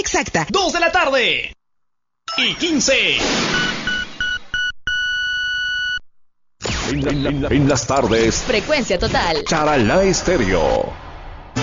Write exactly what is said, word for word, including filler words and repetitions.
exacta. Dos de la tarde. Y quince. En, la- en la- en las tardes, Frecuencia total. Charalá Estéreo.